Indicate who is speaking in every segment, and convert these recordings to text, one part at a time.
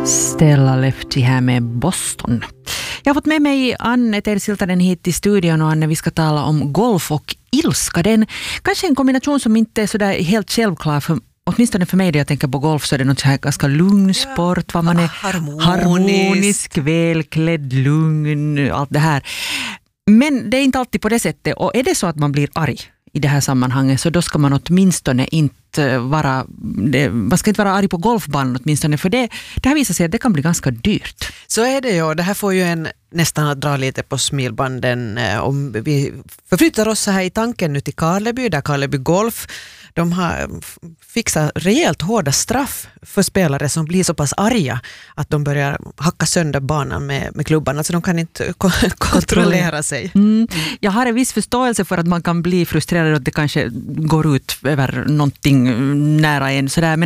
Speaker 1: Stella Lefty här med Boston. Jag har fått med mig Anne Tersiltanen hit till studion, och Anne, vi ska tala om golf och ilska. Det är kanske en kombination som inte är så där helt självklar, för åtminstone för mig när jag tänker på golf så är det något så här ganska lugn sport, vad man är harmonisk, välklädd, lugn, allt det här. Men det är inte alltid på det sättet, och är det så att man blir arg i det här sammanhanget, så då ska man åtminstone inte vara, man ska inte vara arg på golfbanan åtminstone, för det här visar sig att det kan bli ganska dyrt.
Speaker 2: Så är det ju, det här får ju en nästan att dra lite på smilbanden om vi förflyttar oss så här i tanken nu till Karleby, där Karleby Golf, de har fixat rejält hårda straff för spelare som blir så pass arga att de börjar hacka sönder banan med klubban. Alltså de kan inte kontrollera sig.
Speaker 1: Jag har en viss förståelse för att man kan bli frustrerad och att det kanske går ut över någonting nära en. Sådär.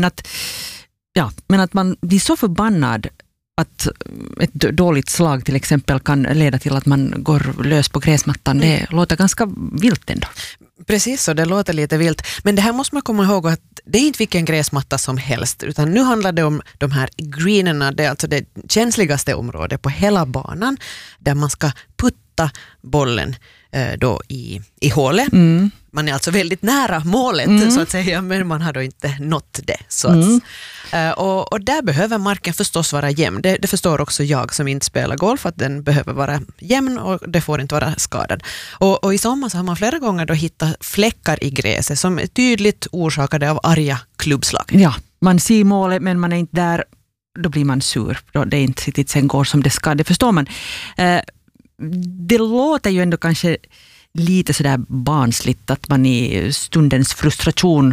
Speaker 1: Men att man blir så förbannad att ett dåligt slag till exempel kan leda till att man går lös på gräsmattan. Det låter ganska vilt ändå.
Speaker 2: Precis, så det låter lite vilt. Men det här måste man komma ihåg att det är inte vilken gräsmatta som helst, utan nu handlar det om de här greenerna. Det är alltså det känsligaste området på hela banan där man ska putta bollen då i hålet. Man är alltså väldigt nära målet så att säga, men man har då inte nått det. Och där behöver marken förstås vara jämn. Det förstår också jag som inte spelar golf, att den behöver vara jämn och det får inte vara skadad. Och i sommar så har man flera gånger då hittat fläckar i gräset som är tydligt orsakade av arga klubbslag.
Speaker 1: Ja, man ser målet men man är inte där, då blir man sur. Det är inte riktigt sen går som det ska, det förstår man. Det låter ju ändå kanske lite sådär barnsligt att man i stundens frustration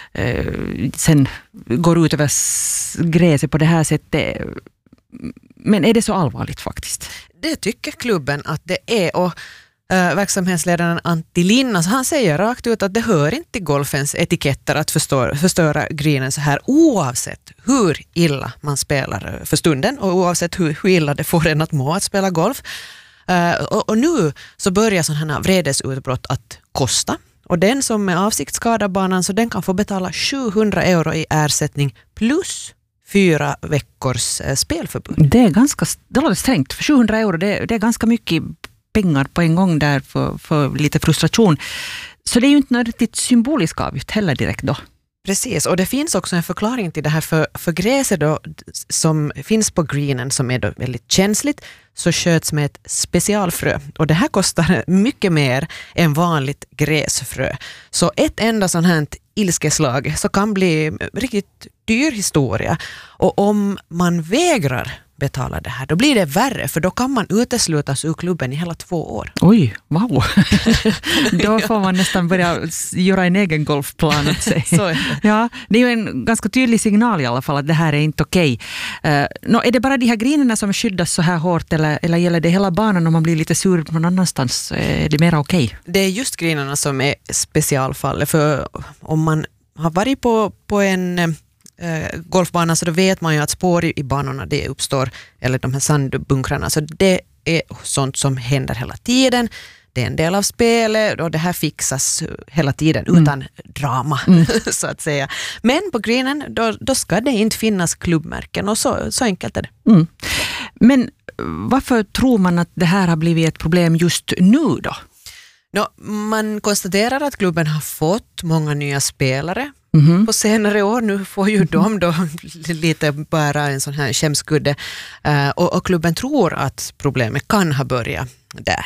Speaker 1: sen går ut över gräset på det här sättet. Men är det så allvarligt faktiskt?
Speaker 2: Det tycker klubben att det är, och verksamhetsledaren Antti Linnas, han säger rakt ut att det hör inte till golfens etiketter att förstöra greenen så här, oavsett hur illa man spelar för stunden och oavsett hur illa det får en att må att spela golf. Och nu så börjar sådana här vredesutbrott att kosta. Och den som med avsikt skadar banan, så den kan få betala 700 euro i ersättning plus 4 veckors spelförbud.
Speaker 1: Det låter strängt. För 700 euro, det är ganska mycket pengar på en gång där för lite frustration. Så det är ju inte något riktigt symbolisk avgift heller direkt då.
Speaker 2: Precis, och det finns också en förklaring till det här, för gräset då, som finns på greenen som är då väldigt känsligt, så sköts med ett specialfrö. Och det här kostar mycket mer än vanligt gräsfrö. Så ett enda sån här ilskeslag så kan bli riktigt dyr historia. Och om man vägrar betala det här, då blir det värre, för då kan man uteslutas ur klubben i hela 2 år.
Speaker 1: Oj, wow! Då får man nästan börja göra en egen golfplan åt sig.
Speaker 2: Så är det.
Speaker 1: Ja, det är ju en ganska tydlig signal i alla fall att det här är inte okej. Är det bara de här greenerna som skyddas så här hårt, eller gäller det hela banan om man blir lite sur någon annanstans? Är det mer okej?
Speaker 2: Det är just greenerna som är specialfallet, för om man har varit på en golfbanan, så då vet man ju att spår i banorna det uppstår, eller de här sandbunkrarna, så det är sånt som händer hela tiden. Det är en del av spelet och det här fixas hela tiden utan drama så att säga. Men på greenen då ska det inte finnas klubbmärken, och så enkelt är det.
Speaker 1: Men varför tror man att det här har blivit ett problem just nu då?
Speaker 2: Man konstaterar att klubben har fått många nya spelare på senare år. Nu får ju de då lite bara en sån här skämskudde. Och klubben tror att problemet kan ha börjat där.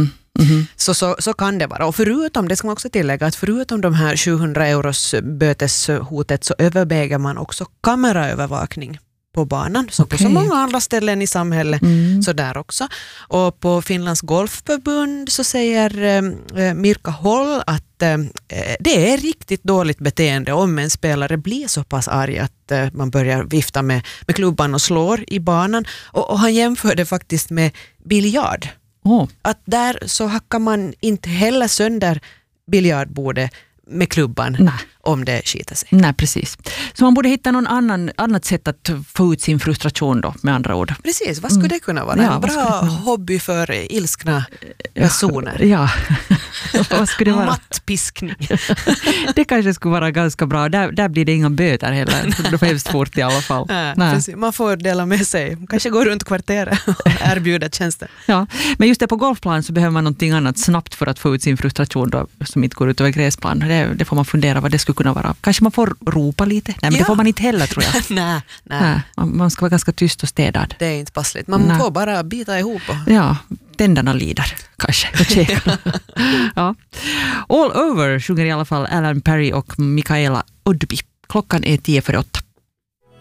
Speaker 2: Så kan det vara. Och förutom, det ska man också tillägga, att förutom de här 700 euros böteshotet så överväger man också kameraövervakning på banan, som på så många andra ställen i samhället, så där också. Och på Finlands golfförbund så säger Mirka Holl att det är riktigt dåligt beteende om en spelare blir så pass arg att man börjar vifta med klubban och slår i banan. Och han jämför det faktiskt med biljard. Att där så hackar man inte heller sönder biljardbordet med klubban. om det skiter sig.
Speaker 1: Nej, precis. Så man borde hitta någon annat sätt att få ut sin frustration då, med andra ord.
Speaker 2: Precis, vad skulle det kunna vara? En bra hobby för ilskna personer.
Speaker 1: Ja, vad skulle det vara?
Speaker 2: Mattpiskning.
Speaker 1: Det kanske skulle vara ganska bra. Där blir det inga böter heller. Det behövs fort i alla fall.
Speaker 2: Nej. Precis. Man får dela med sig. Kanske gå runt kvarteret och erbjuda tjänster.
Speaker 1: Ja, men just det, på golfplan så behöver man någonting annat snabbt för att få ut sin frustration då, som inte går ut över gräsplan. Det får man fundera vad det skulle kunna vara. Kanske man får ropa lite. Nej, men det får man inte heller, tror jag.
Speaker 2: Nej.
Speaker 1: Man ska vara ganska tyst och städad.
Speaker 2: Det är inte passligt. Man får bara bita ihop.
Speaker 1: Ja, tänderna lider kanske. Ja. All Over sjunger i alla fall Alan Perry och Mikaela Udby. Klockan är 7:50.